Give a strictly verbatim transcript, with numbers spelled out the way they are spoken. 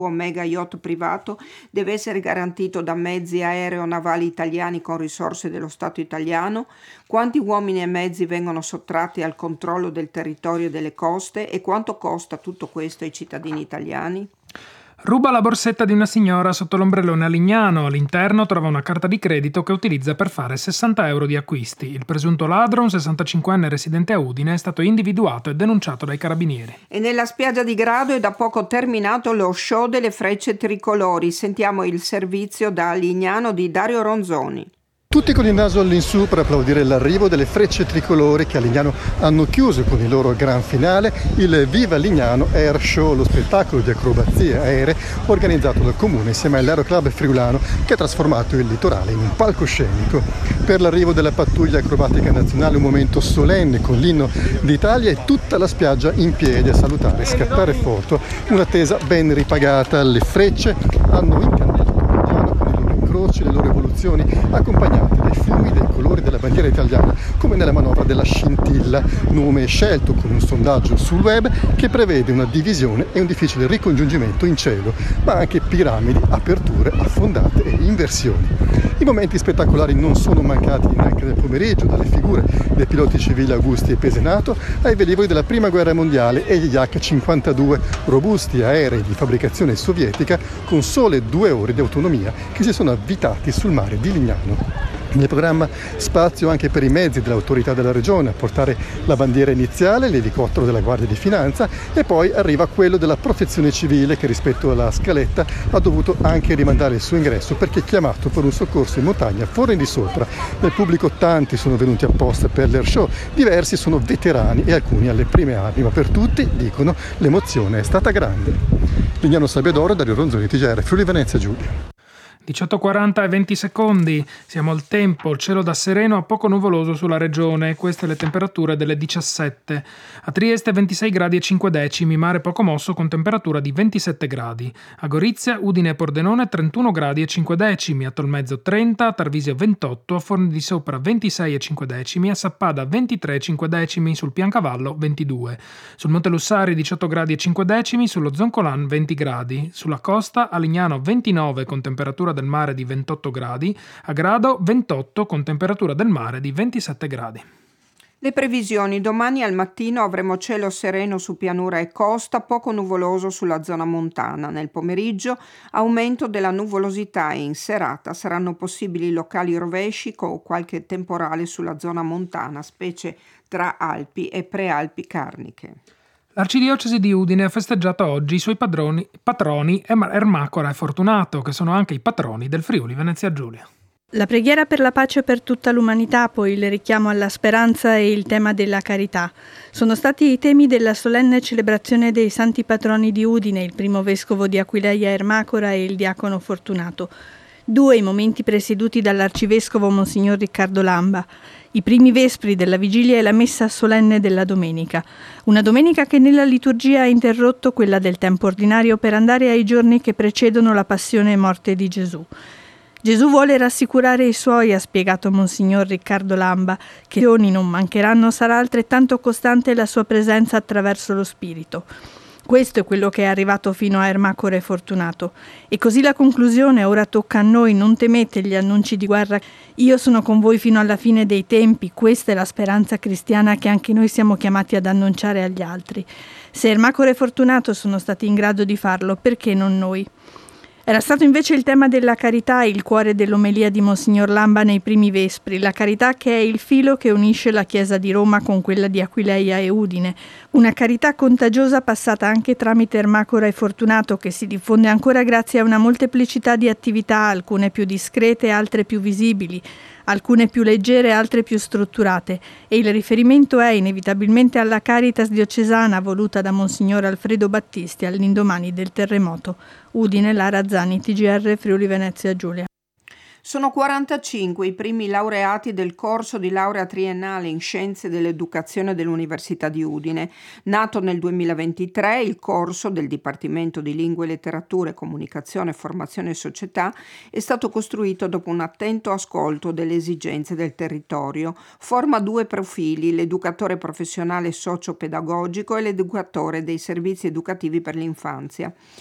mega yacht privato deve essere garantito da mezzi aereo-navali italiani con risorse dello Stato italiano? Quanti uomini e mezzi vengono sottratti al controllo del territorio e delle coste e quanto costa tutto questo ai cittadini italiani? Ruba la borsetta di una signora sotto l'ombrellone a Lignano. All'interno trova una carta di credito che utilizza per fare sessanta euro di acquisti. Il presunto ladro, un sessantacinquenne residente a Udine, è stato individuato e denunciato dai carabinieri. E nella spiaggia di Grado è da poco terminato lo show delle frecce tricolori. Sentiamo il servizio da Lignano di Dario Ronzoni. Tutti con il naso all'insù per applaudire l'arrivo delle frecce tricolori che a Lignano hanno chiuso con il loro gran finale il Viva Lignano Air Show, lo spettacolo di acrobazie aeree organizzato dal comune insieme all'Aeroclub Friulano, che ha trasformato il litorale in un palcoscenico. Per l'arrivo della pattuglia acrobatica nazionale un momento solenne con l'inno d'Italia e tutta la spiaggia in piedi a salutare e scattare foto, un'attesa ben ripagata. Le frecce hanno incantato croci, le loro evoluzioni accompagnate dai fumi, dai colori della bandiera italiana, come nella manovra della scintilla, nome scelto con un sondaggio sul web che prevede una divisione e un difficile ricongiungimento in cielo, ma anche piramidi, aperture, affondate e inversioni. I momenti spettacolari non sono mancati neanche nel pomeriggio, dalle figure dei piloti civili Augusti e Pesenato ai velivoli della prima guerra mondiale e gli acca cinquantadue, robusti aerei di fabbricazione sovietica con sole due ore di autonomia che si sono avvitati sul mare di Lignano. Nel programma spazio anche per i mezzi dell'autorità della regione a portare la bandiera iniziale, l'elicottero della Guardia di Finanza, e poi arriva quello della Protezione Civile che rispetto alla scaletta ha dovuto anche rimandare il suo ingresso perché chiamato per un soccorso in montagna Forni di Sopra. Nel pubblico tanti sono venuti apposta per l'Air Show, diversi sono veterani e alcuni alle prime armi, ma per tutti, dicono, l'emozione è stata grande. Lignano Sabbia d'Oro, Dario Ronzoni, T G R, Friuli Venezia Giulia. diciotto e quaranta e venti secondi, siamo al tempo, il cielo da sereno a poco nuvoloso sulla regione, queste le temperature delle diciassette. A Trieste ventisei gradi e cinque decimi, mare poco mosso con temperatura di ventisette gradi. A Gorizia, Udine e Pordenone trentuno gradi e cinque decimi, a Tolmezzo trenta, a Tarvisio ventotto, a Forni di Sopra ventisei e cinque decimi, a Sappada ventitré e cinque decimi, sul Piancavallo ventidue. Sul Monte Lussari diciotto gradi e cinque decimi, sullo Zoncolan venti gradi. Sulla costa a Lignano ventinove con temperatura del mare di ventotto gradi, a Grado ventotto con temperatura del mare di ventisette gradi. Le previsioni: domani al mattino avremo cielo sereno su pianura e costa, poco nuvoloso sulla zona montana. Nel pomeriggio aumento della nuvolosità e in serata saranno possibili locali rovesci con qualche temporale sulla zona montana, specie tra Alpi e Prealpi Carniche. L'arcidiocesi di Udine ha festeggiato oggi i suoi padroni, patroni Ermacora e Fortunato, che sono anche i patroni del Friuli Venezia Giulia. La preghiera per la pace per tutta l'umanità, poi il richiamo alla speranza e il tema della carità sono stati i temi della solenne celebrazione dei santi patroni di Udine, il primo vescovo di Aquileia Ermacora e il diacono Fortunato. Due i momenti presieduti dall'arcivescovo Monsignor Riccardo Lamba. I primi vespri della vigilia e la messa solenne della domenica. Una domenica che nella liturgia ha interrotto quella del tempo ordinario per andare ai giorni che precedono la passione e morte di Gesù. Gesù vuole rassicurare i suoi, ha spiegato Monsignor Riccardo Lamba, che i giorni non mancheranno, sarà altrettanto costante la sua presenza attraverso lo Spirito. Questo è quello che è arrivato fino a Ermacora e Fortunato. E così la conclusione: ora tocca a noi, non temete gli annunci di guerra, io sono con voi fino alla fine dei tempi. Questa è la speranza cristiana che anche noi siamo chiamati ad annunciare agli altri. Se Ermacora e Fortunato sono stati in grado di farlo, perché non noi? Era stato invece il tema della carità il cuore dell'omelia di Monsignor Lamba nei primi vespri, la carità che è il filo che unisce la Chiesa di Roma con quella di Aquileia e Udine, una carità contagiosa passata anche tramite Ermacora e Fortunato, che si diffonde ancora grazie a una molteplicità di attività, alcune più discrete, altre più visibili, alcune più leggere, altre più strutturate, e il riferimento è inevitabilmente alla Caritas diocesana voluta da Monsignor Alfredo Battisti all'indomani del terremoto. Udine, Lara Zani, T G R Friuli Venezia Giulia. Sono quarantacinque i primi laureati del corso di laurea triennale in Scienze dell'Educazione dell'Università di Udine. Nato nel duemilaventitré, il corso del Dipartimento di Lingue e Letterature, Comunicazione, Formazione e Società è stato costruito dopo un attento ascolto delle esigenze del territorio. Forma due profili: l'educatore professionale socio-pedagogico e l'educatore dei servizi educativi per l'infanzia.